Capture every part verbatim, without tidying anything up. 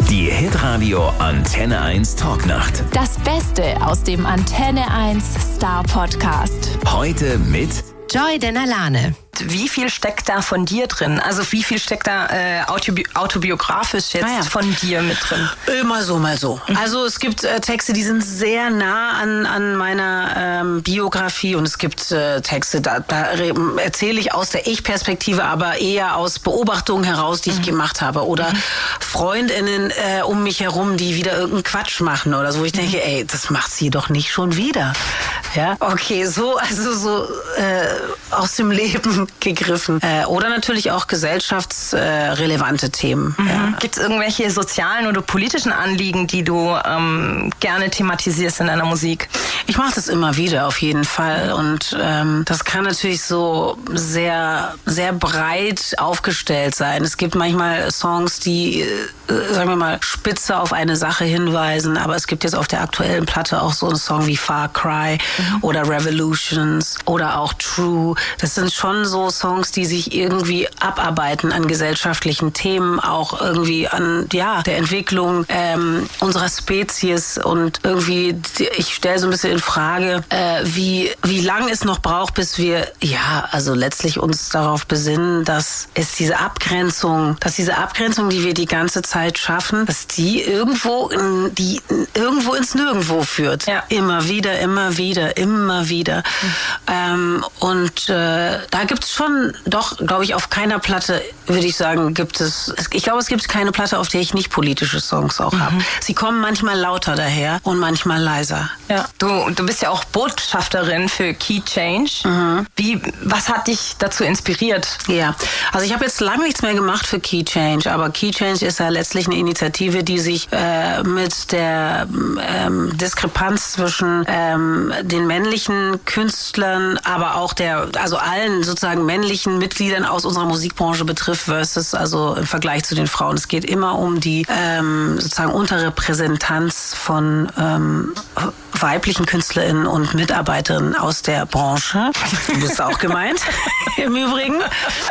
Die Hitradio Antenne eins Talknacht. Das Beste aus dem Antenne eins Star Podcast. Heute mit Joy Denalane. Wie viel steckt da von dir drin? Also wie viel steckt da äh, autobi- autobiografisch jetzt Ah ja. von dir mit drin? Äh, mal so, mal so. Mhm. Also es gibt äh, Texte, die sind sehr nah an, an meiner ähm, Biografie und es gibt äh, Texte, da, da erzähle ich aus der Ich-Perspektive, aber eher aus Beobachtungen heraus, die ich mhm. gemacht habe. Oder mhm. FreundInnen äh, um mich herum, die wieder irgendeinen Quatsch machen oder so. Wo ich denke, mhm. ey, das macht sie doch nicht schon wieder. Ja, okay, so, also so äh, aus dem Leben gegriffen. Äh, oder natürlich auch gesellschaftsrelevante äh, Themen. Mhm. Ja. Gibt es irgendwelche sozialen oder politischen Anliegen, die du ähm, gerne thematisierst in deiner Musik? Ich mache das immer wieder, auf jeden Fall. Und ähm, das kann natürlich so sehr, sehr breit aufgestellt sein. Es gibt manchmal Songs, die, äh, sagen wir mal, spitze auf eine Sache hinweisen. Aber es gibt jetzt auf der aktuellen Platte auch so einen Song wie Far Cry mhm. oder Revolutions oder auch True. Das sind schon so Songs, die sich irgendwie abarbeiten an gesellschaftlichen Themen, auch irgendwie an ja der Entwicklung ähm, unserer Spezies und irgendwie, ich stelle so ein bisschen in Frage, äh, wie wie lang es noch braucht, bis wir ja also letztlich uns darauf besinnen, dass es diese Abgrenzung, dass diese Abgrenzung, die wir die ganze Zeit schaffen, dass die irgendwo in, die irgendwo ins Nirgendwo führt. Ja. Immer wieder, immer wieder, immer wieder. Mhm. Ähm, und äh, da gibt es schon, doch, glaube ich, auf keiner Platte, würde ich sagen, gibt es, ich glaube, es gibt keine Platte, auf der ich nicht politische Songs auch mhm. habe. Sie kommen manchmal lauter daher und manchmal leiser. Ja. Du, du bist ja auch Botschafterin für Key Change. Mhm. Wie, was hat dich dazu inspiriert? Ja, also ich habe jetzt lange nichts mehr gemacht für Key Change, aber Key Change ist ja letztlich eine Initiative, die sich äh, mit der ähm, Diskrepanz zwischen ähm, den männlichen Künstlern, aber auch der, also allen sozusagen männlichen Mitgliedern aus unserer Musikbranche betrifft versus also im Vergleich zu den Frauen. Es geht immer um die ähm, sozusagen Unterrepräsentanz von ähm, weiblichen KünstlerInnen und Mitarbeiterinnen aus der Branche. Du bist auch gemeint, im Übrigen.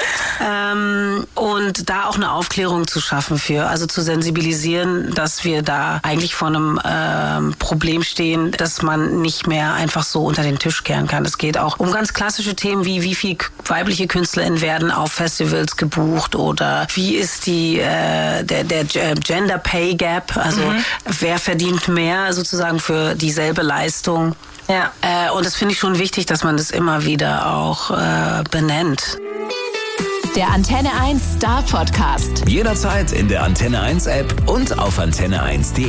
Ähm, und da auch eine Aufklärung zu schaffen für, also zu sensibilisieren, dass wir da eigentlich vor einem ähm, Problem stehen, dass man nicht mehr einfach so unter den Tisch kehren kann. Es geht auch um ganz klassische Themen wie, wie viel weibliche KünstlerInnen werden auf Festivals gebucht oder wie ist die äh, der, der Gender Pay Gap, also mhm. wer verdient mehr sozusagen für dieselbe Leistung. Ja. Äh, und das finde ich schon wichtig, dass man das immer wieder auch äh, benennt. Der Antenne eins Star Podcast. jederzeit in der Antenne eins App und auf antenne eins punkt de.